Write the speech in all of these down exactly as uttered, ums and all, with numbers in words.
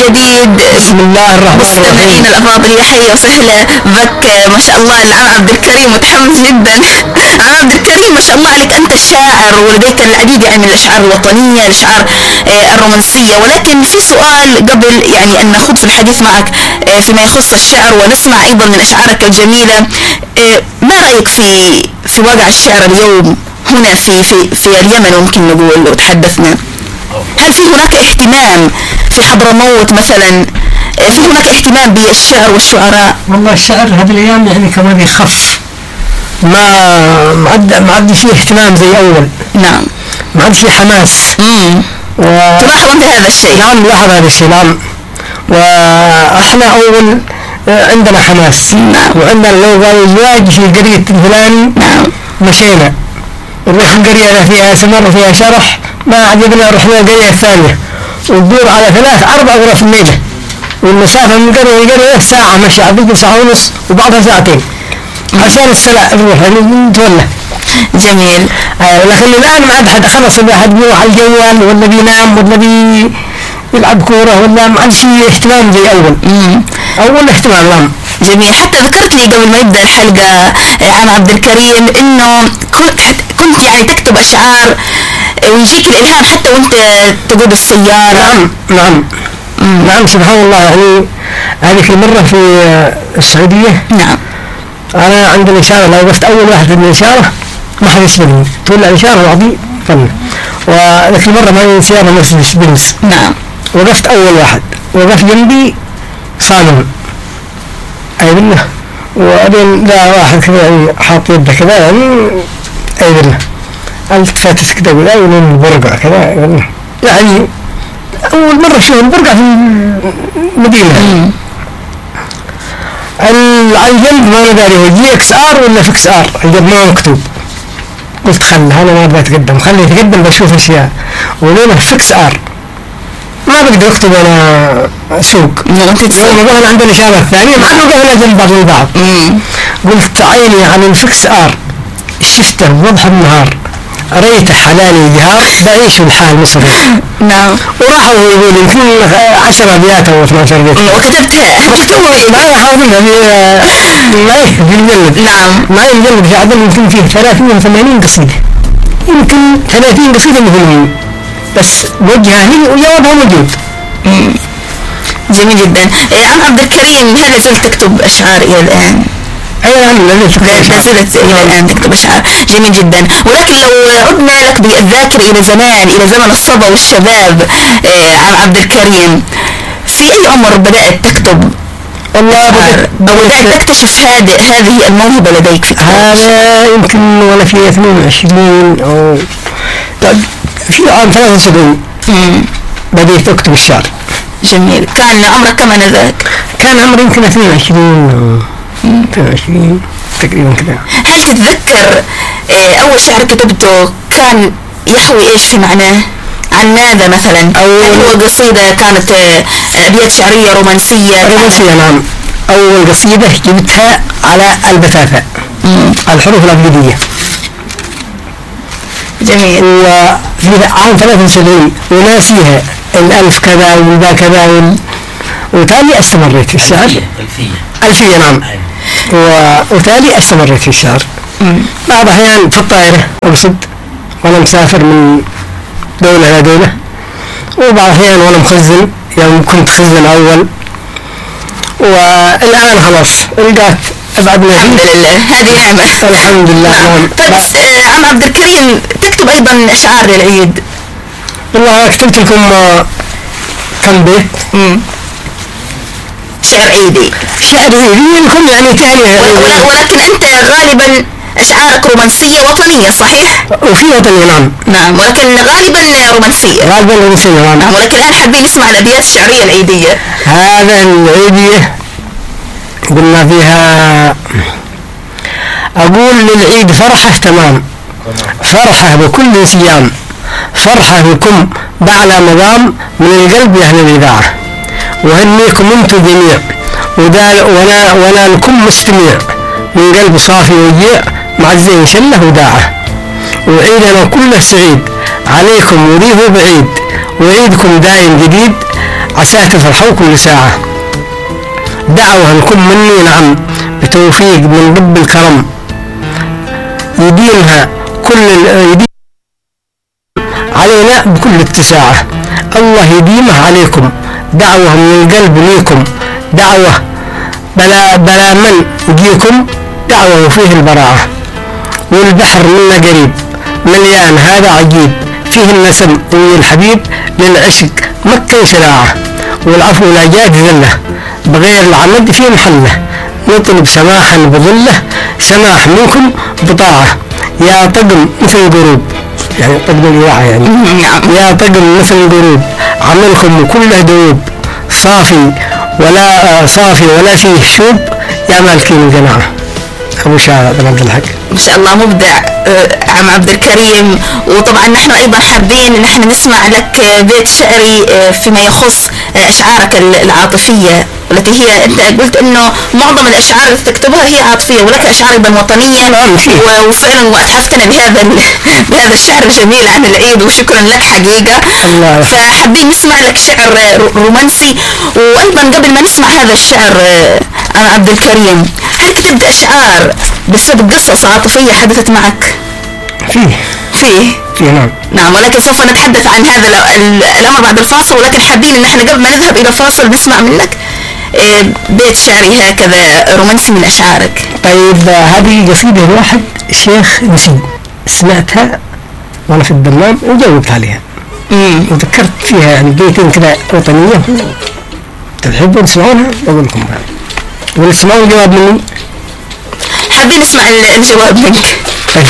جديد. بسم الله الرحمن الرحيم. مستمعين الأفاضل يا حي وسهلا بك. ما شاء الله العم عبد الكريم متحمس جدا. عم عبد الكريم ما شاء الله عليك، أنت شاعر ولديك العديد يعني من الأشعار الوطنية، الأشعار الرومانسية، ولكن في سؤال قبل يعني أن نخوض في الحديث معك فيما يخص الشعر ونسمع أيضا من أشعارك الجميلة. ما رأيك في في واقع الشعر اليوم هنا في في في اليمن؟ ممكن نقول لو تحدثنا، هل في هناك اهتمام في حضرموت مثلا، في هناك اهتمام بالشعر والشعراء؟ والله الشعر هذه الايام يعني كمان يخف، ما ما عاد ما عاد في اهتمام زي اول. نعم. ما عاد في حماس. امم و... تلاحظ انت هذا الشيء؟ نعم لاحظ هذا الشيء. نعم. واحنا اول عندنا حماس. نعم. وعندنا لو قالوا الزواج في قرية الفلاني. نعم. مشينا نروح القرية فيها سمر وفيها شرح، ما عجبنا رحنا القرية الثانية وتدور على ثلاث أربع غرف ميلة، والمسافة من قرية لقرية ساعة مشي، عبيد ساعة ونص وبعضها ساعتين عشان السلاء نروح نتولى. جميل. آه لكن الآن ما عاد حد خلص، الواحد بيروح على الجوال ولا بينام ولا بي يلعب كورة ولا ما عاد في اهتمام زي أول. مم. أول اهتمام. نعم. جميل. حتى ذكرت لي قبل ما يبدأ الحلقة عن عبد الكريم إنه كنت كنت يعني تكتب أشعار ويجيك الإلهام حتى وأنت تقود السيارة. نعم. نعم. مم. نعم سبحان الله. يعني هذه المرة في السعودية. نعم. أنا عند الإشارة لو وقفت أول واحد في الإشارة ما حد يسبقني، تقول الإشارة وعطي فن. وذيك المرة ما هي سيارة مرسيدس بنز. نعم. وقفت أول واحد، وقف جنبي صانم أي بالله، وبعدين لا واحد كذا يعني حاط يده كذا يعني أي بالله، التفاتت كذا ولا يقولون البرقع كذا يعني أول مرة شوف البرقع في المدينة. على الجنب ما أنا داري هو جي إكس آر ولا فيكس آر، الجنب ما مكتوب. قلت خل أنا ما أبغى أتقدم، خلي أتقدم بشوف أشياء، ولونه فيكس آر ما بقدر أكتب أنا سوق. والله أنا عندنا إشارة الثانية مخلوقة هنا جنب بعض البعض. قلت عيني على الفيكس آر شفته وضح النهار، ريته حلالي جهار بعيش الحال مصري. نعم. وراحوا يقول يمكن عشر أبيات أو اثنا عشر بيت. وكتبتها مكتوبة معي حافظها في معي في المجلد. نعم. معي المجلد في عدد يمكن فيه ثلاثين وثمانين قصيدة، يمكن ثلاثين قصيدة مهمين بس وجهها هي وجوابها موجود. جميل جدا. عن عبد الكريم، هل لازلت تكتب أشعار إلى الآن؟ أي نعم لازلت إلى الآن تكتب أشعار. جميل جدا. ولكن لو عدنا لك بالذاكرة إلى زمان، إلى زمن الصبا والشباب، عن عبد الكريم في أي عمر بدأت تكتب والله أشعار أو بدأت تكتشف هذه هذه الموهبة لديك في الكتابة؟ هذا يمكن ولا في اثنين وعشرين أو في عام ثلاثة وسبعين بديت أكتب الشعر. جميل. كان عمرك كم آنذاك؟ كان عمري يمكن اثنين وعشرين اثنين وعشرين تقريبا كذا. هل تتذكر أول شعر كتبته كان يحوي إيش في معناه؟ عن ماذا مثلا؟ أول قصيدة كانت أبيات شعرية رومانسية؟ رومانسية. نعم. أول قصيدة جبتها على البتاتة، الحروف الأبجدية. جميل. وفي عام ثلاثة وسبعين وناسيها الألف كذا والباء كذا وال... وتالي استمريت في الشعر. ألفية. ألفية. نعم. و... وتالي استمريت في الشعر. بعض أحيان في الطائرة أقصد وأنا مسافر من دولة إلى دولة، وبعض أحيان وأنا مخزن، يعني كنت خزن أول، والآن خلاص رجعت أبعد من الحمد لله. هذه نعمة. الحمد لله. نعم. بس عم عبد الكريم تكتب أيضا أشعار للعيد؟ والله كتبت لكم كم بيت. مم. شعر عيدي. شعر عيدي لكم يعني تاني. ولكن أنت غالبا أشعارك رومانسية وطنية صحيح؟ وفي وطنية. نعم. نعم. ولكن غالبا رومانسية. غالبا رومانسية. نعم. نعم. ولكن الآن حابين نسمع الأبيات الشعرية العيدية. هذا العيدية قلنا فيها أقول للعيد فرحة تمام، فرحة بكل صيام، فرحة بكم بأعلى نظام من القلب يا أهل الإذاعة، وهنيكم انتو جميع ونا ونالكم مستمع من قلب صافي وجيع مع الزين شله وداعة، وعيدنا كله سعيد عليكم وريه بعيد، وعيدكم دايم جديد عساه تفرحوا كل ساعة. دعوة لكم مني نعم بتوفيق من رب الكرم، يديمها كل يديم علينا بكل اتساعة. الله يديمها عليكم، دعوة من القلب ليكم، دعوة بلا بلا من يجيكم، دعوة وفيه البراعة. والبحر منا قريب مليان هذا عجيب، فيه النسم والحبيب للعشق مكة شراعة. والعفو لا جاد ذله بغير العمد في محله، نطلب سماحا بظله، سماح منكم بطاعة. يا طقم مثل القروب، يعني طقم الوعي يعني يا طقم مثل القروب، عملكم كله دوب، صافي ولا صافي ولا فيه شوب، يا مالكين الجماعة. أبو شارع بن عبد الحق. ما شاء الله مبدع عم عبد الكريم. وطبعا نحن ايضا حابين ان احنا نسمع لك بيت شعري فيما يخص اشعارك العاطفية، والتي هي انت قلت انه معظم الاشعار اللي تكتبها هي عاطفية، ولك اشعار ايضا وطنية، وفعلا واتحفتنا بهذا بهذا الشعر الجميل عن العيد، وشكرا لك حقيقة. فحابين نسمع لك شعر رومانسي. وايضا قبل ما نسمع هذا الشعر عن عبد الكريم، هل كتبت اشعار بسبب قصص عاطفية حدثت معك؟ فيه فيه فيه نعم نعم، ولكن سوف نتحدث عن هذا الأمر بعد الفاصل. ولكن حابين ان احنا قبل ما نذهب الى فاصل نسمع منك بيت شعري هكذا رومانسي من اشعارك. طيب هذه قصيدة واحد شيخ نسي سمعتها وانا في الدمام وجاوبت عليها. امم وذكرت فيها يعني بيتين كذا وطنية، تحبوا تسمعونها؟ بقول لكم ولا تسمعوا الجواب مني؟ حابين نسمع الجواب منك. طيب.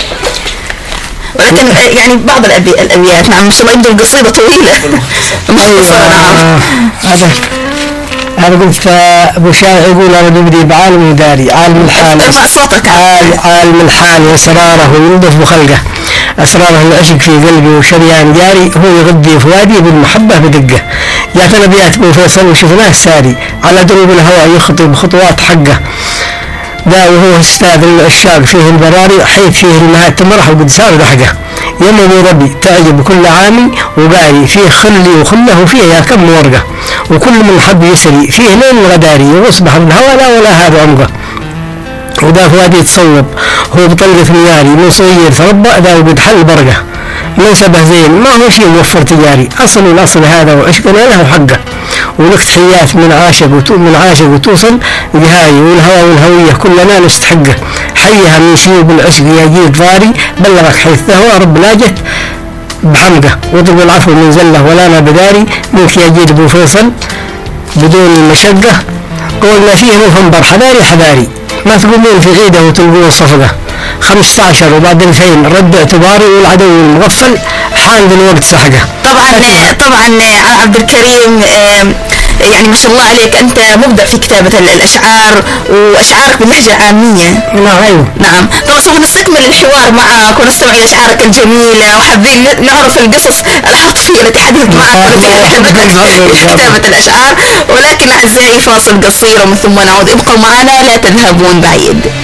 ولكن يعني بعض الأبيات. نعم ما شاء الله يبدو القصيدة طويلة مختصرة. نعم هذا هذا قلت أبو شاعر يقول أنا بدي بعالم وداري، عالم الحال ارفع صوتك. عالم الحال وأسراره ويلطف بخلقه، أسراره العشق في قلبي وشريان جاري، هو يغذي فؤادي بالمحبة بدقه. جاءت نبيات أبو فيصل وشفناه ساري، على دروب الهوى يخطي بخطوات حقه، ذا وهو استاذ العشاق فيه البراري، حيث فيه المهات تمرح وقد صار ضحكه. يمني ربي تعجب كل عامي وقاري، فيه خلي وخله وفيه يا كم ورقه، وكل من حب يسري فيه ليل غداري، ويصبح من هوى لا ولا هذا عمقه. وذا فؤادي يتصوب هو بطلقة نياري، من صغير تربى ذا وقد حل برقه، منسبه زين ما هو شيء موفر تجاري، أصل الأصل هذا وعشقنا له حقه. ولك تحيات من عاشق من عاشق وتوصل نهاية، والهوى والهوية كلنا نستحقه، حيها من شيوب العشق يا جيد ضاري، بلغك حيث هو رب لاجت بحمقه. وطلب العفو من زله ولا أنا بداري، منك يا جيد أبو فيصل بدون المشقة، قولنا فيه مفنبر حذاري حذاري، ما تقومون في عيده وتلقون صفقة. خمسة عشر وبعد الفين رد اعتباري، والعدو المغفل حان بالوقت سحقه. طبعا طبعا عبد الكريم يعني ما شاء الله عليك، أنت مبدع في كتابة الأشعار، وأشعارك باللهجة عامية. نعم أيوه نعم. طبعا سوف نستكمل الحوار معك ونستمع إلى أشعارك الجميلة، وحابين نعرف القصص العاطفية التي حدثت معك في كتابة الأشعار. ولكن أعزائي فاصل قصير ومن ثم نعود، ابقوا معنا لا تذهبون بعيد.